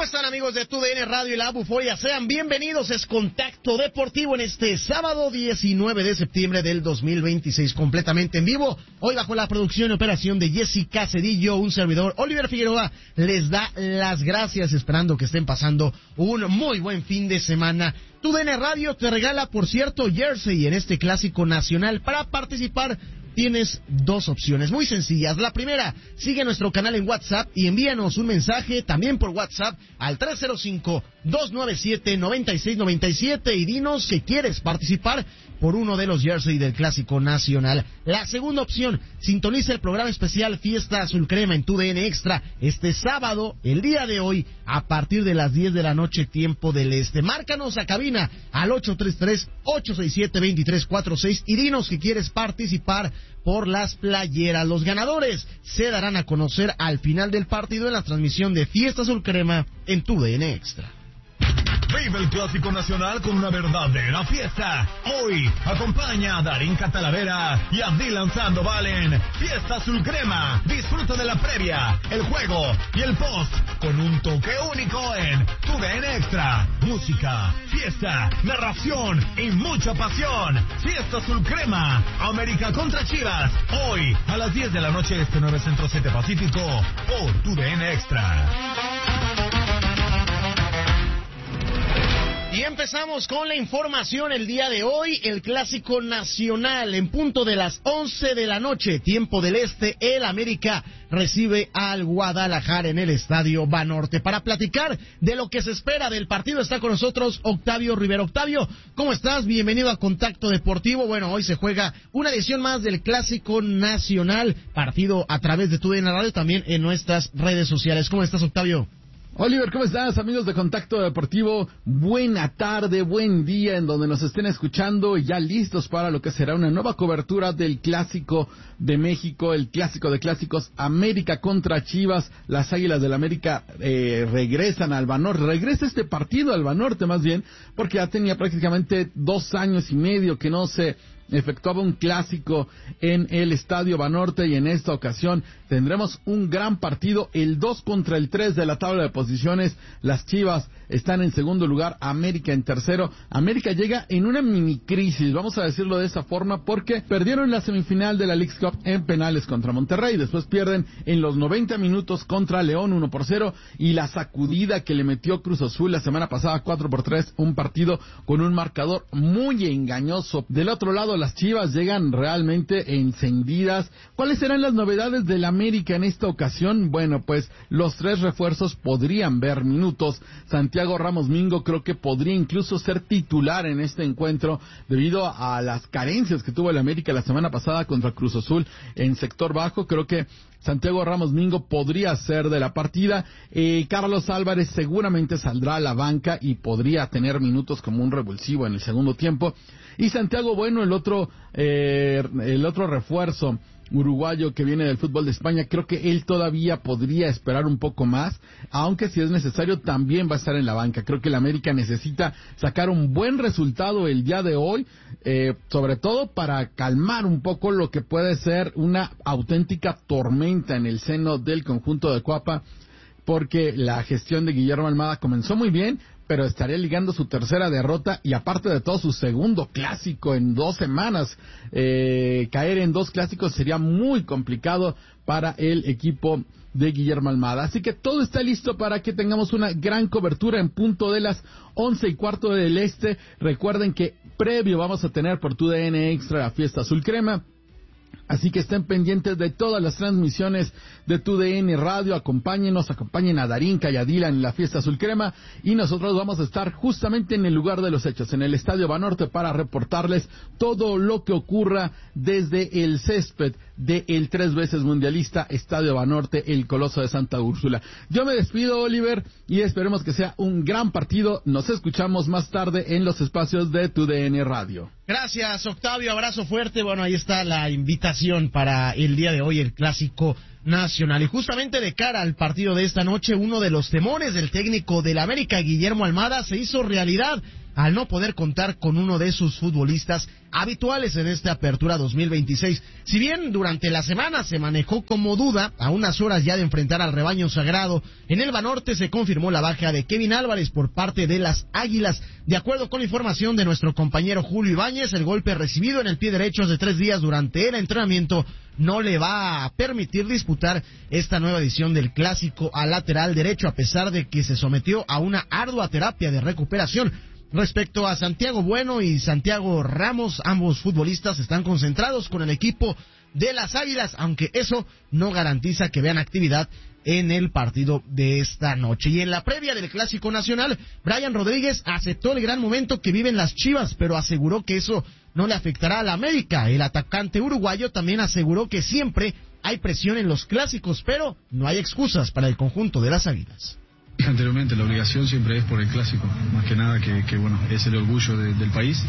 están, amigos de TUDN Radio y la Buforia? Sean bienvenidos, es Contacto Deportivo en este sábado 19 de septiembre del 2026, completamente en vivo. Hoy bajo la producción y operación de Jessica Cedillo, un servidor, Oliver Figueroa, les da las gracias, esperando que estén pasando un muy buen fin de semana. TUDN Radio te regala, por cierto, jersey en este clásico nacional. Para participar tienes dos opciones muy sencillas. La primera, sigue nuestro canal en WhatsApp y envíanos un mensaje también por WhatsApp al 305-297-9697 y dinos si quieres participar por uno de los jersey del Clásico Nacional. La segunda opción, sintoniza el programa especial Fiesta Azul Crema en TUDN Extra este sábado, el día de hoy, a partir de las 10 de la noche, tiempo del este. Márcanos a cabina al 833-867-2346 y dinos si quieres participar por las playeras. Los ganadores se darán a conocer al final del partido en la transmisión de Fiesta Azul Crema en TUDN Extra. Vive el Clásico Nacional con una verdadera fiesta. Hoy acompaña a Darinka Talavera y a Dylan Sandoval en Fiesta Azul Crema. Disfruta de la previa, el juego y el post con un toque único en TUDN Extra. Música, fiesta, narración y mucha pasión. Fiesta Azul Crema, América contra Chivas. Hoy a las 10 de la noche, este 9 Centro 7 Pacífico por TUDN Extra. Y empezamos con la información el día de hoy. El Clásico Nacional en punto de las 11 de la noche, tiempo del este. El América recibe al Guadalajara en el Estadio Banorte. Para platicar de lo que se espera del partido está con nosotros Octavio Rivera. Octavio, ¿cómo estás? Bienvenido a Contacto Deportivo. Bueno, hoy se juega una edición más del Clásico Nacional, partido a través de TUDN Radio, también en nuestras redes sociales. ¿Cómo estás, Octavio? Oliver, ¿cómo estás, amigos de Contacto Deportivo? Buena tarde, buen día en donde nos estén escuchando y ya listos para lo que será una nueva cobertura del Clásico de México, el Clásico de Clásicos, América contra Chivas. Las Águilas del América regresan al Banorte, regresa este partido al Banorte más bien, porque ya tenía prácticamente 2 años y medio que no se efectuaba un clásico en el Estadio Banorte y en esta ocasión tendremos un gran partido, el 2 contra el 3 de la tabla de posiciones. Las Chivas están en segundo lugar, América en tercero. América llega en una mini crisis, vamos a decirlo de esa forma, porque perdieron la semifinal de la Leagues Cup en penales contra Monterrey, después pierden en los 90 minutos contra León 1-0 y la sacudida que le metió Cruz Azul la semana pasada 4-3, un partido con un marcador muy engañoso. Del otro lado, las Chivas llegan realmente encendidas. ¿Cuáles serán las novedades del América en esta ocasión? Bueno, pues los 3 refuerzos podrían ver minutos. Santiago Ramos Mingo creo que podría incluso ser titular en este encuentro debido a las carencias que tuvo el América la semana pasada contra Cruz Azul en sector bajo. Creo que Santiago Ramos Mingo podría ser de la partida. Carlos Álvarez seguramente saldrá a la banca y podría tener minutos como un revulsivo en el segundo tiempo. Y Santiago Bueno, el otro refuerzo uruguayo que viene del fútbol de España, creo que él todavía podría esperar un poco más, aunque si es necesario también va a estar en la banca. Creo que el América necesita sacar un buen resultado el día de hoy, sobre todo para calmar un poco lo que puede ser una auténtica tormenta en el seno del conjunto de Cuapa, porque la gestión de Guillermo Almada comenzó muy bien, pero estaría ligando su tercera derrota y aparte de todo su segundo clásico en 2 semanas. Caer en 2 clásicos sería muy complicado para el equipo de Guillermo Almada. Así que todo está listo para que tengamos una gran cobertura en punto de las 11:15 del este. Recuerden que previo vamos a tener por TUDN Extra la Fiesta Azul Crema. Así que estén pendientes de todas las transmisiones de TUDN Radio. Acompañen a Darinka y a Dylan en la Fiesta Azul Crema. Y nosotros vamos a estar justamente en el lugar de los hechos, en el Estadio Banorte, para reportarles todo lo que ocurra desde el césped del 3 veces mundialista Estadio Banorte, el Coloso de Santa Úrsula. Yo me despido, Oliver, y esperemos que sea un gran partido. Nos escuchamos más tarde en los espacios de TUDN Radio. Gracias, Octavio, abrazo fuerte. Bueno, ahí está la invitación para el día de hoy, el Clásico nacional. Y justamente de cara al partido de esta noche, uno de los temores del técnico del América, Guillermo Almada, se hizo realidad al no poder contar con uno de sus futbolistas habituales en esta apertura 2026. Si bien durante la semana se manejó como duda, a unas horas ya de enfrentar al rebaño sagrado, en el Banorte se confirmó la baja de Kevin Álvarez por parte de las Águilas. De acuerdo con la información de nuestro compañero Julio Ibáñez, el golpe recibido en el pie derecho hace 3 días durante el entrenamiento no le va a permitir disputar esta nueva edición del Clásico al lateral derecho, a pesar de que se sometió a una ardua terapia de recuperación. Respecto a Santiago Bueno y Santiago Ramos, ambos futbolistas están concentrados con el equipo de las Águilas, aunque eso no garantiza que vean actividad en el partido de esta noche. Y en la previa del Clásico Nacional, Brian Rodríguez aceptó el gran momento que viven las Chivas, pero aseguró que eso no le afectará a la América. El atacante uruguayo también aseguró que siempre hay presión en los clásicos, pero no hay excusas para el conjunto de las Águilas. Anteriormente, la obligación siempre es por el clásico, más que nada que bueno, es el orgullo del país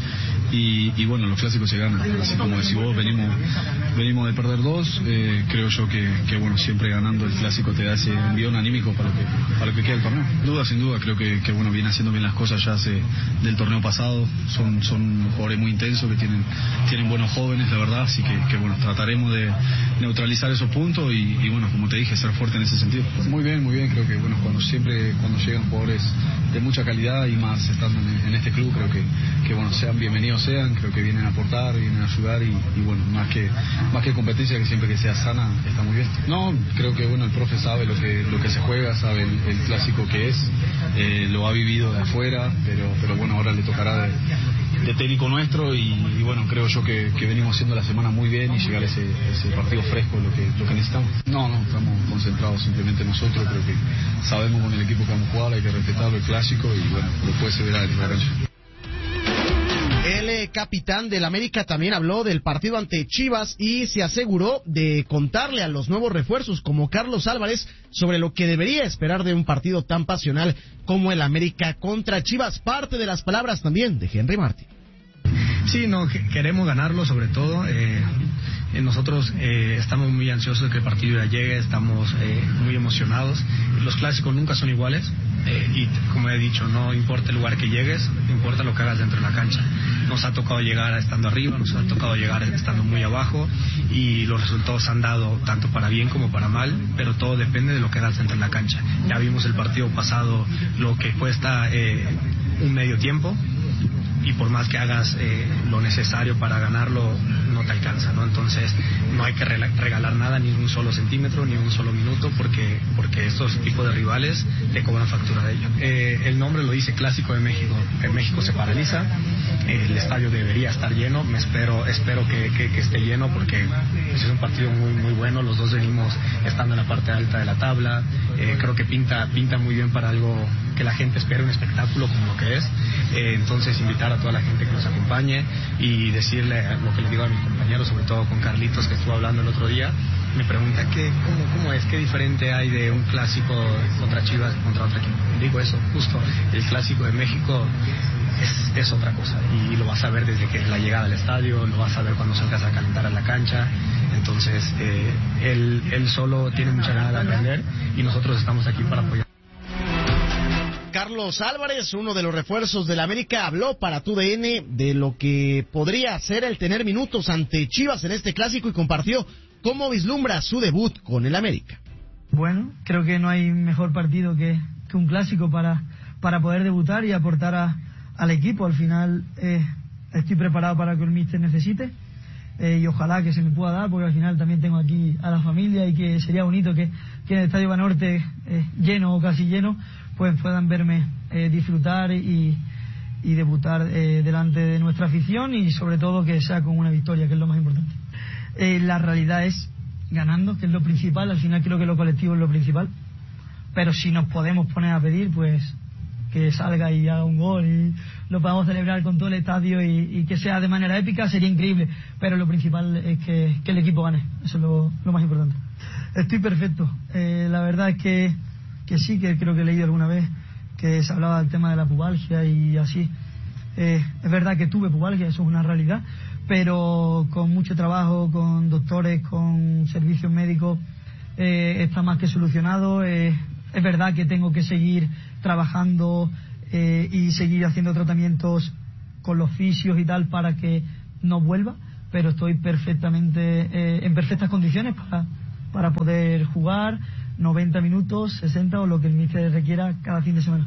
y bueno, los clásicos se ganan, así como decís vos, venimos de perder 2, creo yo que bueno, siempre ganando el clásico te da ese envión anímico para lo que queda el torneo. Sin duda, creo que bueno, viene haciendo bien las cosas ya del torneo pasado, son jugadores muy intensos que tienen buenos jóvenes, la verdad, así que bueno, trataremos de neutralizar esos puntos y bueno, como te dije, ser fuerte en ese sentido. Muy bien, creo que bueno, cuando llegan jugadores de mucha calidad y más estando en este club, creo que bueno, sean bienvenidos creo que vienen a aportar, vienen a ayudar y bueno, más que competencia, que siempre que sea sana está muy bien. No, creo que bueno, el profe sabe lo que se juega, sabe el clásico que es, lo ha vivido de afuera, pero bueno, ahora le tocará de técnico nuestro y bueno, creo yo que venimos haciendo la semana muy bien y llegar a ese partido fresco lo que necesitamos. No, estamos concentrados simplemente nosotros, creo que sabemos con el equipo que vamos a jugar, hay que respetarlo el clásico y bueno, después se verá en la cancha. El capitán del América también habló del partido ante Chivas y se aseguró de contarle a los nuevos refuerzos como Carlos Álvarez sobre lo que debería esperar de un partido tan pasional como el América contra Chivas. Parte de las palabras también de Henry Martin. Sí, queremos ganarlo sobre todo. Nosotros estamos muy ansiosos de que el partido ya llegue, estamos muy emocionados. Los clásicos nunca son iguales y como he dicho, no importa el lugar que llegues, importa lo que hagas dentro de la cancha. Nos ha tocado llegar estando arriba, nos ha tocado llegar estando muy abajo y los resultados han dado tanto para bien como para mal, pero todo depende de lo que hagas dentro de la cancha. Ya vimos el partido pasado lo que cuesta un medio tiempo y por más que hagas lo necesario para ganarlo, no te alcanza, ¿no? Entonces no hay que regalar nada, ni un solo centímetro, ni un solo minuto, porque estos tipos de rivales te cobran factura de ello. El nombre lo dice, Clásico de México. En México se paraliza, el estadio debería estar lleno, espero que esté lleno porque es un partido muy, muy bueno, los dos venimos estando en la parte alta de la tabla, creo que pinta muy bien para algo que la gente espera, un espectáculo como lo que es, entonces invitar a toda la gente que nos acompañe y decirle lo que le digo a mis compañeros, sobre todo con Carlitos que estuvo hablando el otro día, me pregunta cómo es, qué diferente hay de un clásico contra Chivas contra otro equipo. Digo eso, justo el Clásico de México es otra cosa y lo vas a ver desde que la llegada al estadio, lo vas a ver cuando salgas a calentar a la cancha. Entonces él solo tiene mucha ganas de aprender y nosotros estamos aquí para apoyar. Carlos Álvarez, uno de los refuerzos del América, habló para TUDN de lo que podría ser el tener minutos ante Chivas en este clásico y compartió cómo vislumbra su debut con el América. Bueno, creo que no hay mejor partido que un clásico para poder debutar y aportar al equipo. Al final estoy preparado para lo que el míster necesite y ojalá que se me pueda dar, porque al final también tengo aquí a la familia y que sería bonito que en el Estadio Banorte lleno o casi lleno pues puedan verme disfrutar y debutar delante de nuestra afición y sobre todo que sea con una victoria, que es lo más importante. La realidad es ganando, que es lo principal. Al final creo que lo colectivo es lo principal, pero si nos podemos poner a pedir, pues que salga y haga un gol y lo podamos celebrar con todo el estadio y que sea de manera épica, sería increíble, pero lo principal es que el equipo gane, eso es lo más importante. Estoy perfecto, la verdad es que sí, que creo que he leído alguna vez que se hablaba del tema de la pubalgia y así. Es verdad que tuve pubalgia, eso es una realidad, pero con mucho trabajo, con doctores, con servicios médicos, está más que solucionado. Es verdad que tengo que seguir trabajando y seguir haciendo tratamientos con los fisios y tal para que no vuelva, pero estoy perfectamente en perfectas condiciones para poder jugar 90 minutos, 60 o lo que el míster requiera cada fin de semana.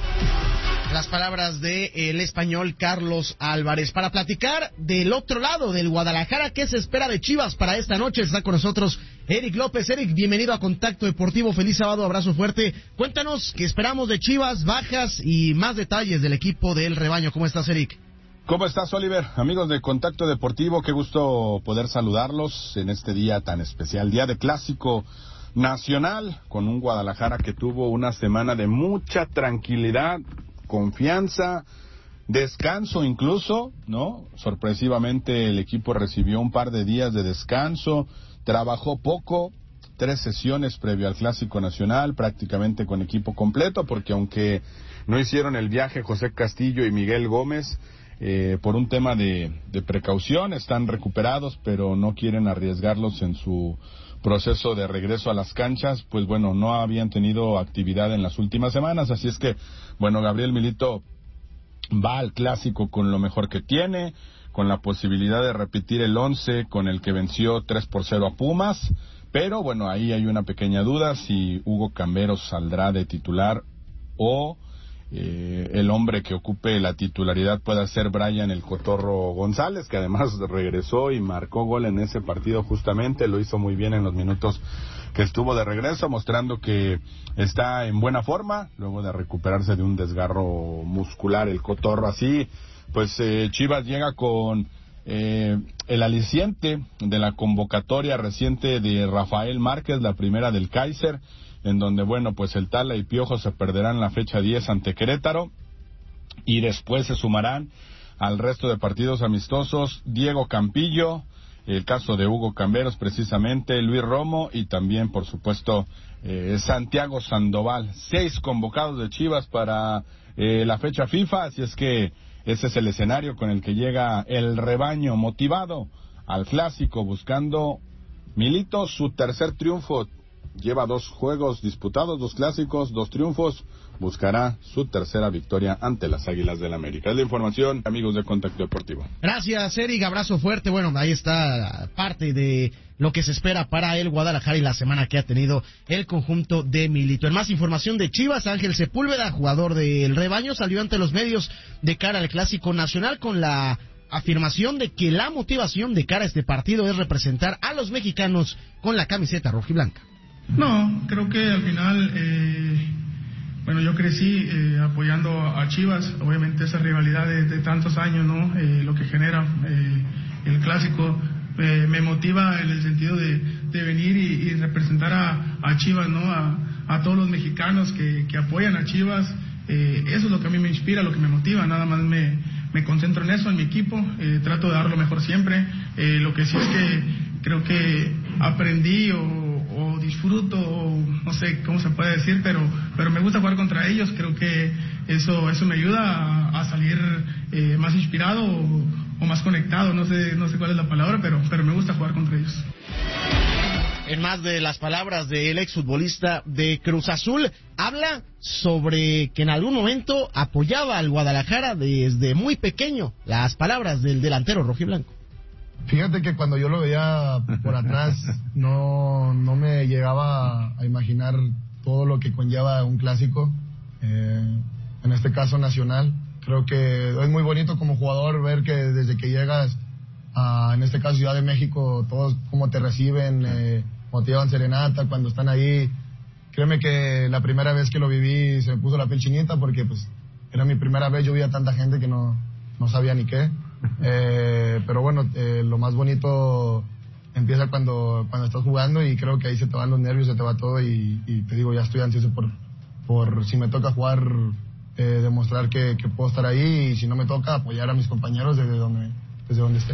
Las palabras del español Carlos Álvarez. Para platicar del otro lado, del Guadalajara, ¿qué se espera de Chivas para esta noche? Está con nosotros Eric López. Eric, bienvenido a Contacto Deportivo. Feliz sábado, abrazo fuerte. Cuéntanos qué esperamos de Chivas, bajas y más detalles del equipo del rebaño. ¿Cómo estás, Eric? ¿Cómo estás, Oliver? Amigos de Contacto Deportivo, qué gusto poder saludarlos en este día tan especial, día de clásico nacional, con un Guadalajara que tuvo una semana de mucha tranquilidad, confianza, descanso incluso, ¿no? Sorpresivamente el equipo recibió un par de días de descanso, trabajó poco, 3 sesiones previo al Clásico Nacional, prácticamente con equipo completo, porque aunque no hicieron el viaje José Castillo y Miguel Gómez, por un tema de precaución, están recuperados, pero no quieren arriesgarlos en su proceso de regreso a las canchas, pues bueno, no habían tenido actividad en las últimas semanas, así es que, bueno, Gabriel Milito va al Clásico con lo mejor que tiene, con la posibilidad de repetir el 11 con el que venció 3-0 a Pumas, pero bueno, ahí hay una pequeña duda si Hugo Camberos saldrá de titular o el hombre que ocupe la titularidad pueda ser Brian el Cotorro González, que además regresó y marcó gol en ese partido justamente, lo hizo muy bien en los minutos que estuvo de regreso, mostrando que está en buena forma, luego de recuperarse de un desgarro muscular el Cotorro. Así, pues Chivas llega con el aliciente de la convocatoria reciente de Rafael Márquez, la primera del Kaiser, en donde, bueno, pues el Tala y Piojo se perderán la fecha 10 ante Querétaro y después se sumarán al resto de partidos amistosos Diego Campillo, el caso de Hugo Camberos precisamente, Luis Romo y también, por supuesto, Santiago Sandoval. 6 convocados de Chivas para la fecha FIFA, así es que ese es el escenario con el que llega el rebaño motivado al Clásico, buscando Milito su tercer triunfo. Lleva 2 juegos disputados, 2 clásicos, 2 triunfos. Buscará su tercera victoria ante las Águilas del América. Es la información, amigos de Contacto Deportivo. Gracias, Eric. Abrazo fuerte. Bueno, ahí está parte de lo que se espera para el Guadalajara y la semana que ha tenido el conjunto de Milito. En más información de Chivas, Ángel Sepúlveda, jugador del rebaño, salió ante los medios de cara al Clásico Nacional con la afirmación de que la motivación de cara a este partido es representar a los mexicanos con la camiseta rojiblanca. No, creo que al final, bueno, yo crecí apoyando a Chivas, obviamente esa rivalidad de tantos años, ¿no? Lo que genera el Clásico me motiva en el sentido de venir y representar a Chivas, ¿no? A todos los mexicanos que apoyan a Chivas. Eso es lo que a mí me inspira, lo que me motiva, nada más me concentro en eso, en mi equipo, trato de dar lo mejor siempre. Lo que sí es que creo que aprendí o disfruto, o no sé cómo se puede decir, pero me gusta jugar contra ellos. Creo que eso me ayuda a salir más inspirado o más conectado, no sé cuál es la palabra, pero me gusta jugar contra ellos. En más de las palabras del exfutbolista de Cruz Azul, habla sobre que en algún momento apoyaba al Guadalajara desde muy pequeño. Las palabras del delantero rojiblanco. Fíjate que cuando yo lo veía por atrás no me llegaba a imaginar todo lo que conlleva un clásico, en este caso nacional. Creo que es muy bonito como jugador ver que desde que llegas a, en este caso, Ciudad de México, todos cómo te reciben, cuando te llevan serenata, cuando están ahí. Créeme que la primera vez que lo viví se me puso la piel chinita porque pues era mi primera vez, yo vi a tanta gente que no sabía ni qué. Pero bueno, lo más bonito empieza cuando estás jugando y creo que ahí se te van los nervios, se te va todo y te digo, ya estoy ansioso por si me toca jugar, demostrar que puedo estar ahí y si no me toca apoyar a mis compañeros desde donde esté.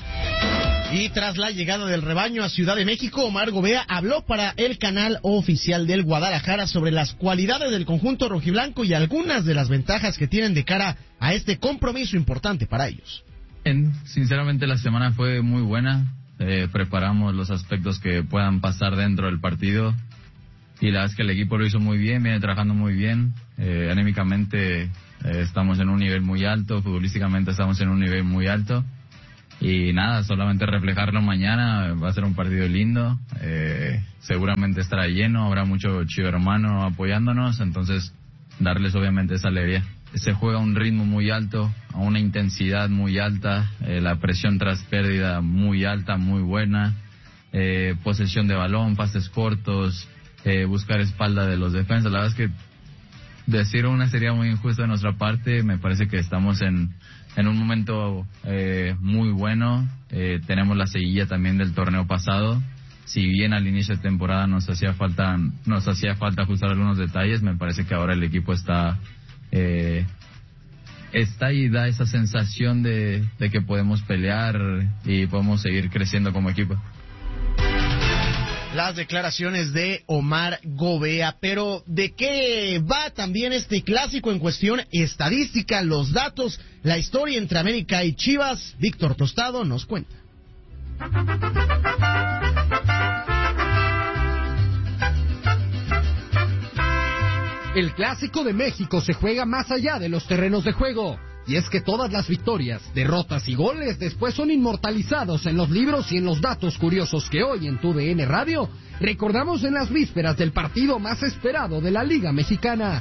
Y tras la llegada del rebaño a Ciudad de México, Omar Gobea habló para el canal oficial del Guadalajara sobre las cualidades del conjunto rojiblanco y algunas de las ventajas que tienen de cara a este compromiso importante para ellos. Sinceramente la semana fue muy buena, preparamos los aspectos que puedan pasar dentro del partido y la verdad es que el equipo lo hizo muy bien, viene trabajando muy bien, anímicamente estamos en un nivel muy alto, futbolísticamente estamos en un nivel muy alto y nada, solamente reflejarlo mañana, va a ser un partido lindo, seguramente estará lleno, habrá mucho chivo hermano apoyándonos, entonces darles obviamente esa alegría. Se juega a un ritmo muy alto, a una intensidad muy alta, la presión tras pérdida muy alta, muy buena, posesión de balón, pases cortos, buscar espalda de los defensas. La verdad es que decir una sería muy injusto de nuestra parte. Me parece que estamos en un momento muy bueno. Tenemos la seguilla también del torneo pasado. Si bien al inicio de temporada nos hacía falta ajustar algunos detalles, me parece que ahora el equipo está y da esa sensación de que podemos pelear y podemos seguir creciendo como equipo. Las declaraciones de Omar Gobea, pero ¿de qué va también este clásico en cuestión estadística, los datos, la historia entre América y Chivas? Víctor Tostado nos cuenta. El Clásico de México se juega más allá de los terrenos de juego. Y es que todas las victorias, derrotas y goles después son inmortalizados en los libros y en los datos curiosos que hoy en TUDN Radio recordamos en las vísperas del partido más esperado de la Liga Mexicana.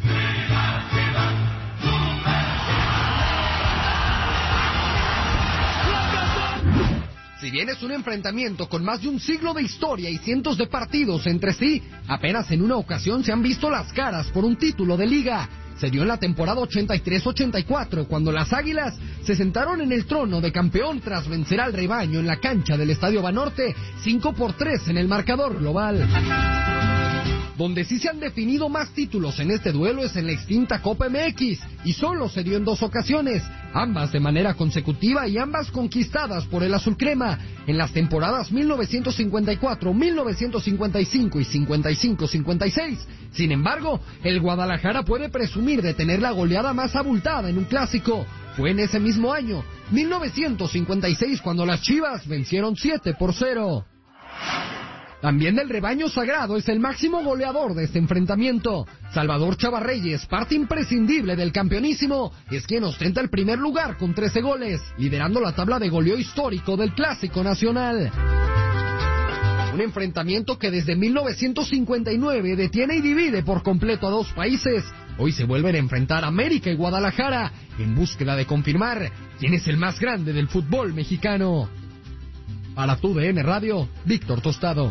Si bien es un enfrentamiento con más de un siglo de historia y cientos de partidos entre sí, apenas en una ocasión se han visto las caras por un título de liga. Se dio en la temporada 83-84, cuando las Águilas se sentaron en el trono de campeón tras vencer al rebaño en la cancha del Estadio Banorte, 5-3 en el marcador global. Donde sí se han definido más títulos en este duelo es en la extinta Copa MX, y solo se dio en 2 ocasiones, ambas de manera consecutiva y ambas conquistadas por el azul crema, en las temporadas 1954, 1955 y 55-56. Sin embargo, el Guadalajara puede presumir de tener la goleada más abultada en un clásico. Fue en ese mismo año, 1956, cuando las Chivas vencieron 7-0. También del rebaño sagrado es el máximo goleador de este enfrentamiento. Salvador Chavarreyes, parte imprescindible del campeonísimo, es quien ostenta el primer lugar con 13 goles, liderando la tabla de goleo histórico del Clásico Nacional. Un enfrentamiento que desde 1959 detiene y divide por completo a 2 países. Hoy se vuelven a enfrentar América y Guadalajara en búsqueda de confirmar quién es el más grande del fútbol mexicano. Para TUDN Radio, Víctor Tostado.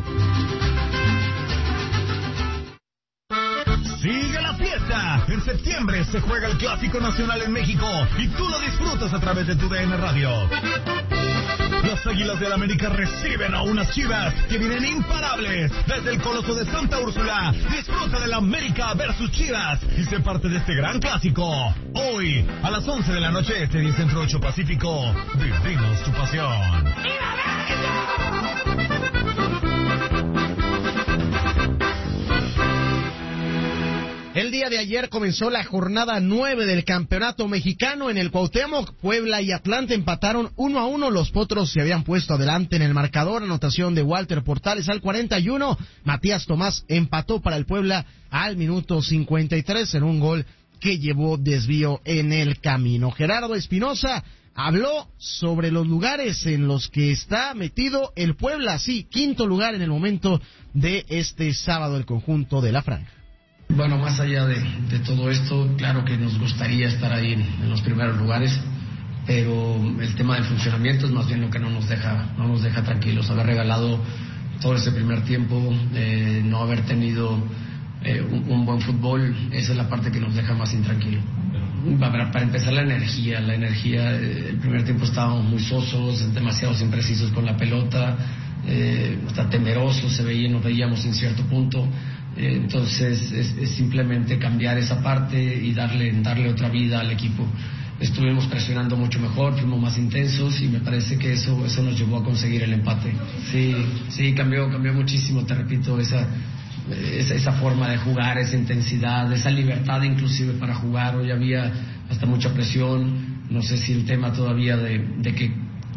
¡Sigue la fiesta! En septiembre se juega el Clásico Nacional en México y tú lo disfrutas a través de TUDN Radio. Las Águilas del América reciben a unas Chivas que vienen imparables desde el Coloso de Santa Úrsula. Disfruta del América versus Chivas y sé parte de este gran clásico. Hoy, a las 11 de la noche, este 10 Centro 8 Pacífico, vivimos tu pasión. El día de ayer comenzó la jornada 9 del Campeonato Mexicano en el Cuauhtémoc. Puebla y Atlante empataron 1-1. Los Potros se habían puesto adelante en el marcador. Anotación de Walter Portales al 41. Matías Tomás empató para el Puebla al minuto 53 en un gol que llevó desvío en el camino. Gerardo Espinosa habló sobre los lugares en los que está metido el Puebla. Sí, 5º lugar en el momento de este sábado el conjunto de la Franja. Bueno, más allá de todo esto, claro que nos gustaría estar ahí en los primeros lugares, pero el tema del funcionamiento es más bien lo que no nos deja tranquilos. Haber regalado todo ese primer tiempo, no haber tenido un buen fútbol, esa es la parte que nos deja más intranquilo. Para empezar, la energía, el primer tiempo estábamos muy sosos, demasiados imprecisos con la pelota, hasta temerosos, nos veíamos en cierto punto. Entonces es simplemente cambiar esa parte y darle otra vida al equipo. Estuvimos presionando mucho mejor, fuimos más intensos y me parece que eso nos llevó a conseguir el empate. Sí, cambió muchísimo, te repito, esa forma de jugar, esa intensidad, esa libertad inclusive para jugar. Hoy había hasta mucha presión, no sé si el tema todavía de que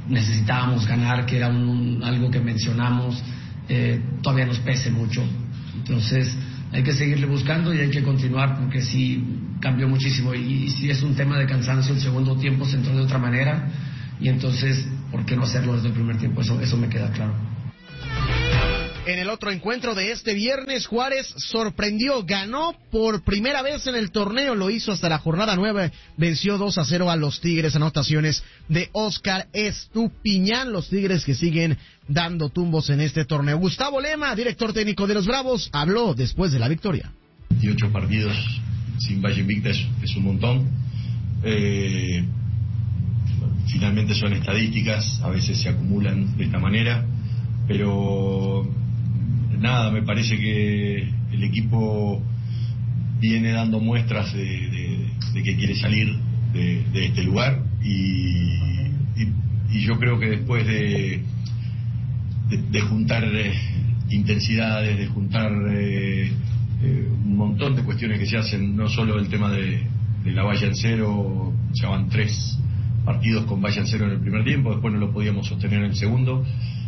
necesitábamos ganar, que era algo que mencionamos, todavía nos pese mucho. Entonces hay que seguirle buscando y hay que continuar, porque sí cambió muchísimo, y si es un tema de cansancio, el segundo tiempo se entró de otra manera, y entonces ¿por qué no hacerlo desde el primer tiempo? Eso me queda claro. En el otro encuentro de este viernes, Juárez sorprendió, ganó por primera vez en el torneo, lo hizo hasta la jornada 9, venció 2-0 a los Tigres, anotaciones de Oscar Estupiñán, los Tigres que siguen dando tumbos en este torneo. Gustavo Lema, director técnico de los Bravos, habló después de la victoria. 28 partidos sin Valle Invicta es un montón. Finalmente son estadísticas, a veces se acumulan de esta manera, pero nada, me parece que el equipo viene dando muestras de que quiere salir de este lugar, y yo creo que después de juntar intensidades, de juntar un montón de cuestiones que se hacen, no solo el tema de la valla en cero, ya van 3 partidos con valla en cero en el primer tiempo, después no lo podíamos sostener en el segundo.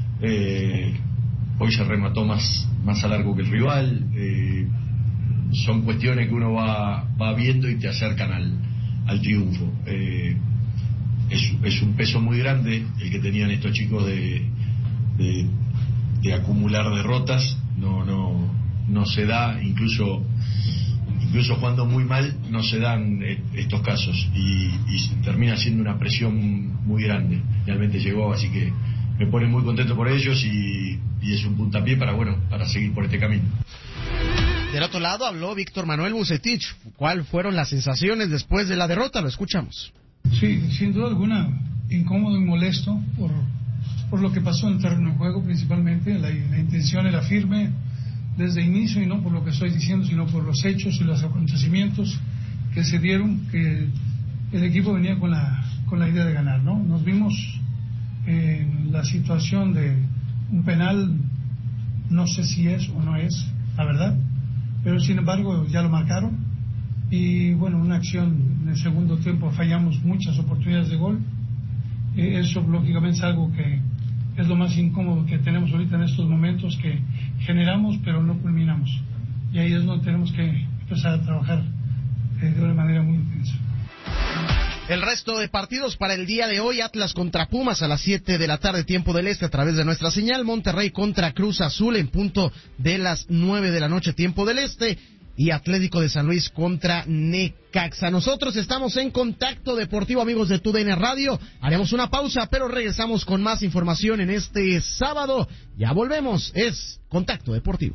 Hoy se remató más a largo que el rival. Son cuestiones que uno va viendo y te acercan al triunfo. Es un peso muy grande el que tenían estos chicos de acumular derrotas. No se da, incluso jugando muy mal no se dan estos casos, y termina siendo una presión muy grande. Realmente llegó, así que me pone muy contento por ellos, y es un puntapié para seguir por este camino. Del otro lado habló Víctor Manuel Vucetich. ¿Cuáles fueron las sensaciones después de la derrota? Lo escuchamos. Sí, sin duda alguna, incómodo y molesto por lo que pasó en el terreno de juego, principalmente. La intención era firme desde el inicio, y no por lo que estoy diciendo, sino por los hechos y los acontecimientos que se dieron, que el equipo venía con la idea de ganar, ¿no? Nos vimos en la situación de un penal, no sé si es o no es, la verdad, pero sin embargo ya lo marcaron, y bueno, una acción en el segundo tiempo, fallamos muchas oportunidades de gol. Eso lógicamente es algo que es lo más incómodo que tenemos ahorita en estos momentos, que generamos pero no culminamos, y ahí es donde tenemos que empezar a trabajar de una manera muy intensa. El resto de partidos para el día de hoy: Atlas contra Pumas a las 7 de la tarde, tiempo del este, a través de nuestra señal. Monterrey contra Cruz Azul en punto de las 9 de la noche, tiempo del este. Y Atlético de San Luis contra Necaxa. Nosotros estamos en Contacto Deportivo, amigos de TUDN Radio. Haremos una pausa, pero regresamos con más información en este sábado. Ya volvemos, es Contacto Deportivo.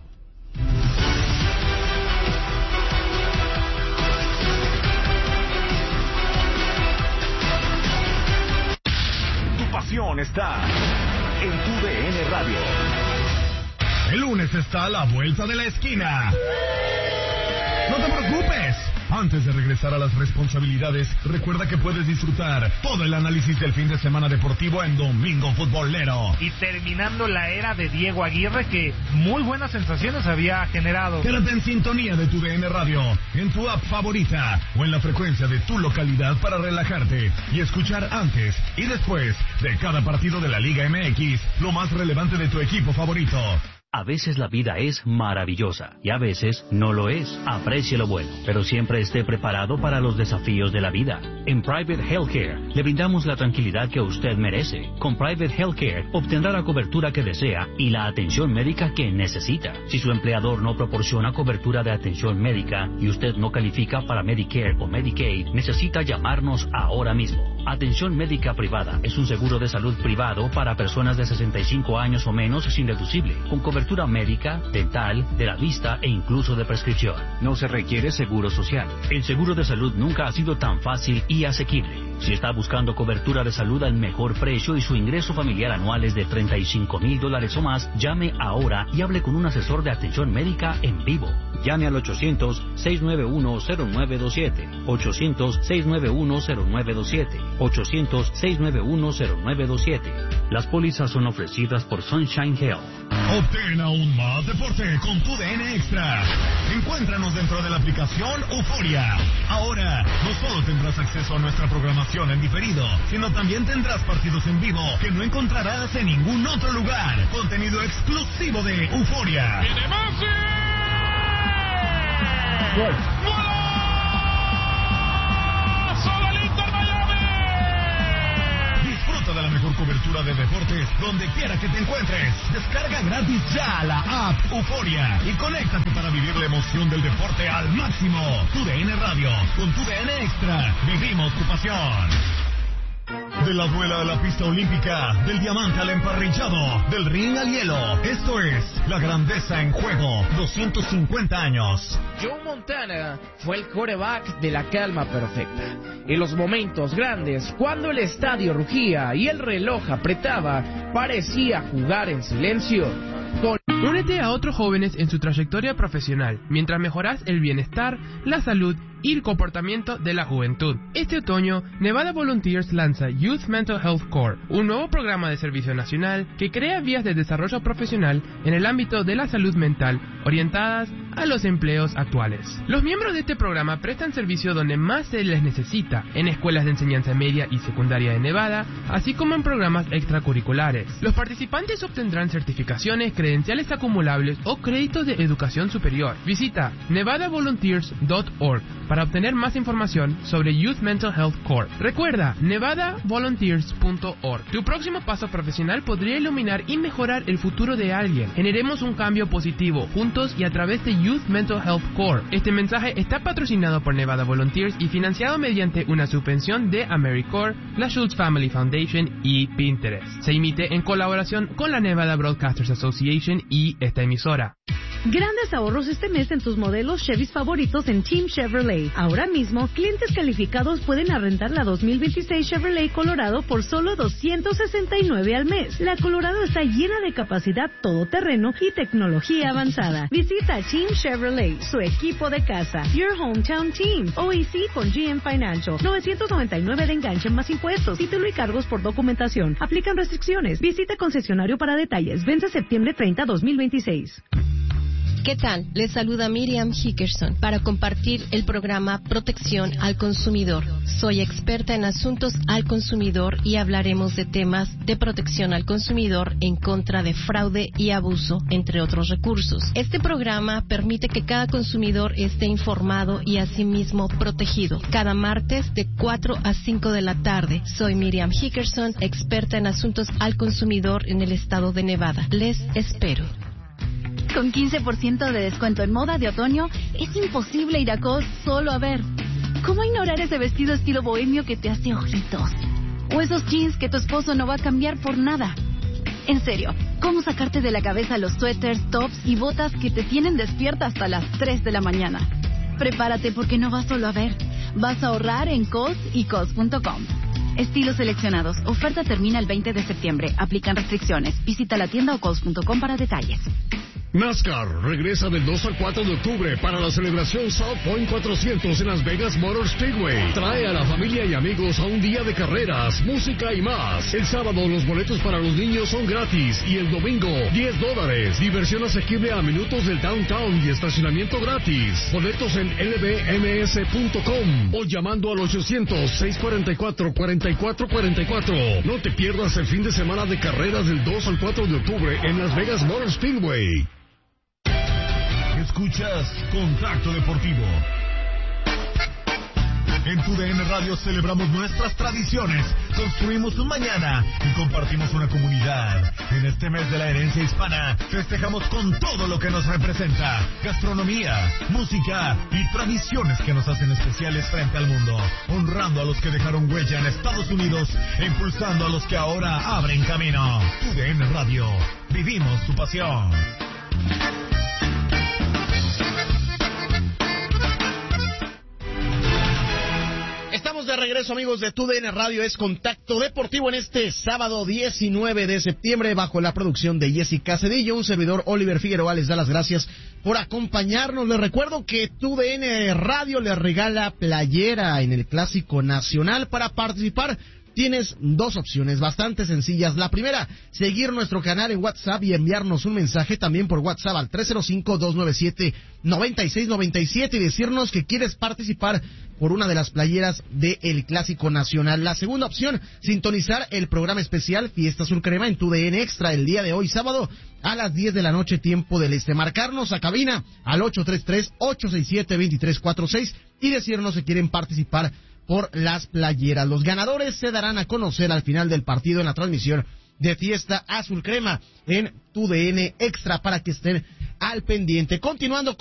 Tu pasión está en TUDN Radio. El lunes está a la vuelta de la esquina. No te preocupes. Antes de regresar a las responsabilidades, recuerda que puedes disfrutar todo el análisis del fin de semana deportivo en Domingo Futbolero. Y terminando la era de Diego Aguirre, que muy buenas sensaciones había generado. Quédate en sintonía de TUDN Radio, en tu app favorita o en la frecuencia de tu localidad para relajarte y escuchar antes y después de cada partido de la Liga MX lo más relevante de tu equipo favorito. A veces la vida es maravillosa y a veces no lo es. Aprecie lo bueno, pero siempre esté preparado para los desafíos de la vida. En Private Healthcare le brindamos la tranquilidad que usted merece. Con Private Healthcare obtendrá la cobertura que desea y la atención médica que necesita. Si su empleador no proporciona cobertura de atención médica y usted no califica para Medicare o Medicaid, necesita llamarnos ahora mismo. Atención médica privada es un seguro de salud privado para personas de 65 años o menos sin deducible, con cobertura médica, dental, de la vista e incluso de prescripción. No se requiere seguro social. El seguro de salud nunca ha sido tan fácil y asequible. Si está buscando cobertura de salud al mejor precio y su ingreso familiar anual es de $35,000 o más, llame ahora y hable con un asesor de atención médica en vivo. Llame al 800-691-0927, 800-691-0927, 800-691-0927. Las pólizas son ofrecidas por Sunshine Health. Obtén aún más deporte con TUDN Extra. Encuéntranos dentro de la aplicación Euforia. Ahora, no solo tendrás acceso a nuestra programación información en diferido, sino también tendrás partidos en vivo que no encontrarás en ningún otro lugar. Contenido exclusivo de Euforia. ¡Viene Messi! ¡Gol! ¡Solo el Inter Miami! Disfruta de la mejor cobertura de deportes donde quiera que te encuentres. Descarga gratis ya la app Euforia y conéctate para vivir la emoción del deporte al máximo. TUDN Radio, con TUDN Extra, vivimos tu pasión. De la duela a la pista olímpica, del diamante al emparrillado, del ring al hielo. Esto es La Grandeza en Juego, 250 años. Joe Montana fue el quarterback de la calma perfecta. En los momentos grandes, cuando el estadio rugía y el reloj apretaba, parecía jugar en silencio. Únete a otros jóvenes en su trayectoria profesional, mientras mejoras el bienestar, la salud y el comportamiento de la juventud. Este otoño, Nevada Volunteers lanza Youth Mental Health Corps, un nuevo programa de servicio nacional que crea vías de desarrollo profesional en el ámbito de la salud mental, orientadas a los empleos actuales. Los miembros de este programa prestan servicio donde más se les necesita, en escuelas de enseñanza media y secundaria de Nevada, así como en programas extracurriculares. Los participantes obtendrán certificaciones, credenciales acumulables o créditos de educación superior. Visita nevadavolunteers.org para obtener más información sobre Youth Mental Health Corps. Recuerda, nevadavolunteers.org. Tu próximo paso profesional podría iluminar y mejorar el futuro de alguien. Generemos un cambio positivo, juntos y a través de Youth Mental Health Corps. Este mensaje está patrocinado por Nevada Volunteers y financiado mediante una subvención de AmeriCorps, la Schultz Family Foundation y Pinterest. Se emite en colaboración con la Nevada Broadcasters Association y esta emisora. Grandes ahorros este mes en tus modelos Chevys favoritos en Team Chevrolet. Ahora mismo, clientes calificados pueden arrendar la 2026 Chevrolet Colorado por solo $269 al mes. La Colorado está llena de capacidad todoterreno y tecnología avanzada. Visita Team Chevrolet, su equipo de casa. Your Hometown Team. OEC con GM Financial. $999 de enganche más impuestos. Título y cargos por documentación. Aplican restricciones. Visita concesionario para detalles. Vence septiembre 30, 2026. ¿Qué tal? Les saluda Miriam Hickerson para compartir el programa Protección al Consumidor. Soy experta en asuntos al consumidor y hablaremos de temas de protección al consumidor en contra de fraude y abuso, entre otros recursos. Este programa permite que cada consumidor esté informado y asimismo protegido. Cada martes de 4 a 5 de la tarde. Soy Miriam Hickerson, experta en asuntos al consumidor en el estado de Nevada. Les espero. Con 15% de descuento en moda de otoño, es imposible ir a Kohl's solo a ver. ¿Cómo ignorar ese vestido estilo bohemio que te hace ojitos? O esos jeans que tu esposo no va a cambiar por nada. En serio, ¿cómo sacarte de la cabeza los suéteres, tops y botas que te tienen despierta hasta las 3 de la mañana? Prepárate porque no vas solo a ver. Vas a ahorrar en Kohl's y Kohl's.com. Estilos seleccionados. Oferta termina el 20 de septiembre. Aplican restricciones. Visita la tienda o Kohl's.com para detalles. NASCAR regresa del 2 al 4 de octubre para la celebración South Point 400 en Las Vegas Motor Speedway. Trae a la familia y amigos a un día de carreras, música y más. El sábado los boletos para los niños son gratis y el domingo $10. Diversión asequible a minutos del downtown y estacionamiento gratis. Boletos en lbms.com o llamando al 800-644-4444. No te pierdas el fin de semana de carreras del 2 al 4 de octubre en Las Vegas Motor Speedway. Escuchas Contacto Deportivo. En TUDN Radio celebramos nuestras tradiciones, construimos un mañana y compartimos una comunidad. En este mes de la herencia hispana, festejamos con todo lo que nos representa: gastronomía, música y tradiciones que nos hacen especiales frente al mundo, honrando a los que dejaron huella en Estados Unidos e impulsando a los que ahora abren camino. TUDN Radio, vivimos tu pasión. Estamos de regreso, amigos de TUDN Radio. Es Contacto Deportivo en este sábado 19 de septiembre bajo la producción de Jessica Cedillo. Un servidor, Oliver Figueroa, les da las gracias por acompañarnos. Les recuerdo que TUDN Radio les regala playera en el Clásico Nacional. Para participar, tienes dos opciones bastante sencillas. La primera, seguir nuestro canal en WhatsApp y enviarnos un mensaje también por WhatsApp al 305-297-9697 y decirnos que quieres participar por una de las playeras del Clásico Nacional. La segunda opción, sintonizar el programa especial Fiesta Azul Crema en TUDN Extra el día de hoy, sábado, a las 10 de la noche, tiempo del este. Marcarnos a cabina al 833-867-2346 y decirnos si quieren participar por las playeras. Los ganadores se darán a conocer al final del partido en la transmisión de Fiesta Azul Crema en TUDN Extra para que estén al pendiente. Continuando con